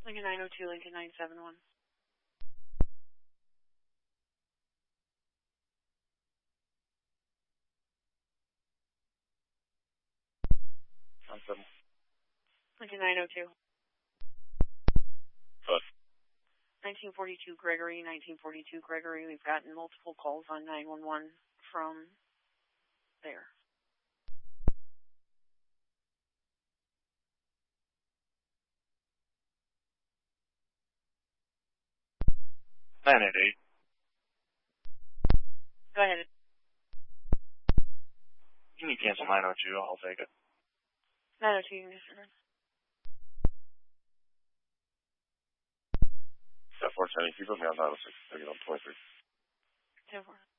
Lincoln 902, Lincoln 971. Lincoln 902. What? 1942 Gregory, 1942 Gregory. We've gotten multiple calls on 911 from there. Nine eight eight. Go ahead. Can you cancel 902? I'll take it. 902, you can disregard. Step 470, you put me on 906. Take it on 23. 10-4.